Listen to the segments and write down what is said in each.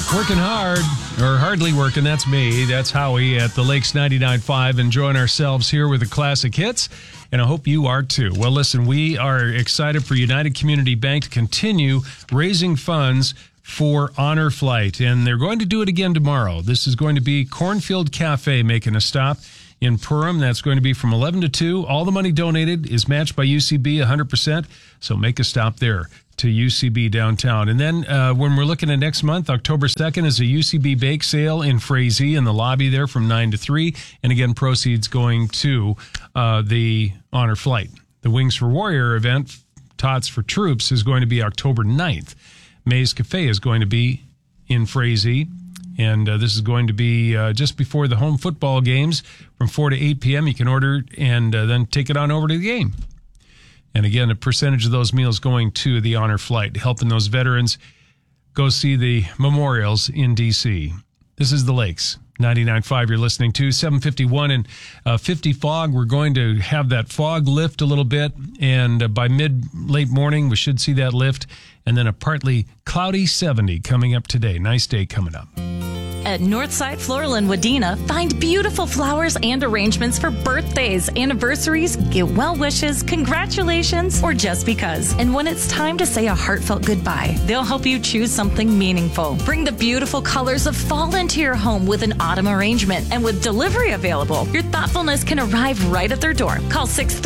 Working hard, or hardly working, that's me. That's Howie at the Lakes 99.5, enjoying ourselves here with the classic hits, and I hope you are too. Well, listen, we are excited for United Community Bank to continue raising funds for Honor Flight, and they're going to do it again tomorrow. This is going to be Cornfield Cafe making a stop in Perham. That's going to be from 11 to 2. All the money donated is matched by UCB 100%, so make a stop there to UCB downtown. And then when we're looking at next month, October 2nd, is a UCB bake sale in Frazee in the lobby there from 9 to 3. And again, proceeds going to the Honor Flight. The Wings for Warrior event, Tots for Troops, is going to be October 9th. Maze Cafe is going to be in Frazee. And this is going to be just before the home football games from 4 to 8 p.m. You can order and then take it on over to the game. And again, a percentage of those meals going to the Honor Flight, helping those veterans go see the memorials in D.C. This is the Lakes 99.5 you're listening to, 7:51 and 50 fog. We're going to have that fog lift a little bit, and by late morning, we should see that lift, and then a partly cloudy 70 coming up today. Nice day coming up. At Northside Floral in Wadena, find beautiful flowers and arrangements for birthdays, anniversaries, get well wishes, congratulations, or just because. And when it's time to say a heartfelt goodbye, they'll help you choose something meaningful. Bring the beautiful colors of fall into your home with an autumn arrangement. And with delivery available, your thoughtfulness can arrive right at their door. Call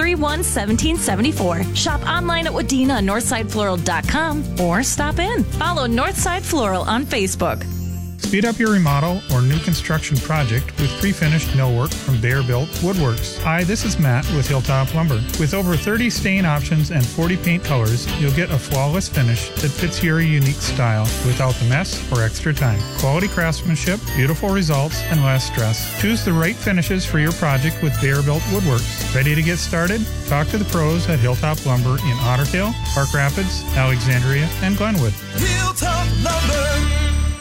631-1774. Shop online at Wadena and NorthsideFloral.com or stop in. Follow Northside Floral on Facebook. Speed up your remodel or new construction project with pre-finished millwork from Bear Built Woodworks. Hi, this is Matt with Hilltop Lumber. With over 30 stain options and 40 paint colors, you'll get a flawless finish that fits your unique style without the mess or extra time. Quality craftsmanship, beautiful results, and less stress. Choose the right finishes for your project with Bear Built Woodworks. Ready to get started? Talk to the pros at Hilltop Lumber in Otter Tail, Park Rapids, Alexandria, and Glenwood. Hilltop Lumber.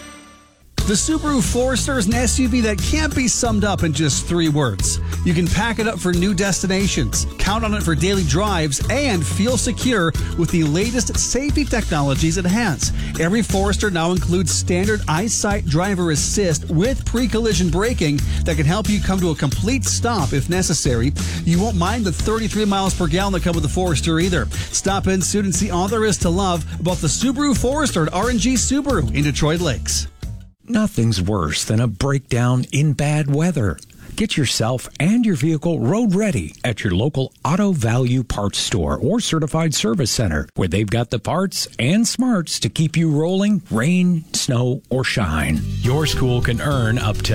The Subaru Forester is an SUV that can't be summed up in just 3 words. You can pack it up for new destinations, count on it for daily drives, and feel secure with the latest safety technologies it has. Every Forester now includes standard EyeSight driver assist with pre-collision braking that can help you come to a complete stop if necessary. You won't mind the 33 miles per gallon that come with the Forester either. Stop in soon and see all there is to love about the Subaru Forester at R&G Subaru in Detroit Lakes. Nothing's worse than a breakdown in bad weather. Get yourself and your vehicle road ready at your local Auto Value Parts Store or Certified Service Center, where they've got the parts and smarts to keep you rolling, rain, snow, or shine. Your school can earn up to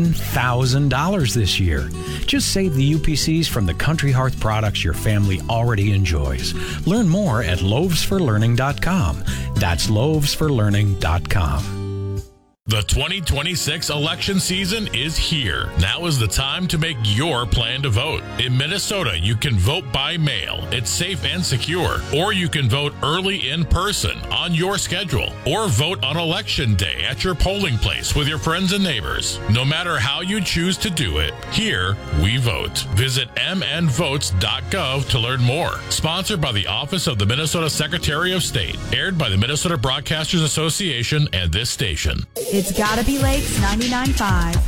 $10,000 this year. Just save the UPCs from the Country Hearth products your family already enjoys. Learn more at loavesforlearning.com. That's loavesforlearning.com. The 2026 election season is here. Now is the time to make your plan to vote. In Minnesota, you can vote by mail. It's safe and secure. Or you can vote early in person on your schedule. Or vote on Election Day at your polling place with your friends and neighbors. No matter how you choose to do it, here we vote. Visit mnvotes.gov to learn more. Sponsored by the Office of the Minnesota Secretary of State. Aired by the Minnesota Broadcasters Association and this station. It's gotta be Lakes 99.5.